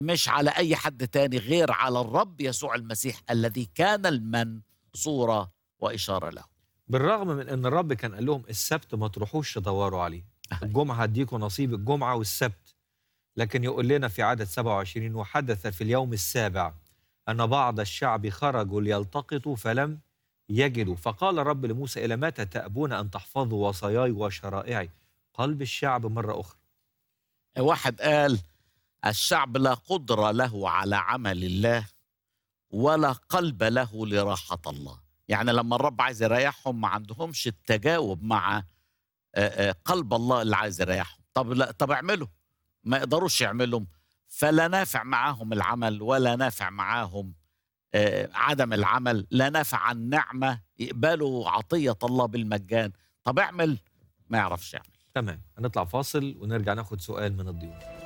مش على أي حد تاني غير على الرب يسوع المسيح الذي كان المن صورة وإشارة له. بالرغم من ان الرب كان قال لهم السبت ما تروحوش تدوروا عليه، الجمعه هديكم نصيب الجمعه والسبت، لكن يقول لنا في عدد 27: وحدث في اليوم السابع ان بعض الشعب خرجوا ليلتقطوا فلم يجدوا، فقال الرب لموسى: الى متى تأبون ان تحفظوا وصاياي وشرائعي؟ قلب الشعب مره اخرى. واحد قال الشعب لا قدرة له على عمل الله ولا قلب له لراحة الله. يعني لما الرب عايز يريحهم ما عندهمش التجاوب مع قلب الله اللي عايز يريحهم. طب لا، طب اعملوا، ما يقدروش يعملوا، فلا نافع معاهم العمل ولا نافع معاهم عدم العمل، لا نافع عن نعمة يقبلوا عطية الله بالمجان. طب اعمل، ما يعرفش يعمل. تمام، هنطلع فاصل ونرجع ناخد سؤال من الضيوف.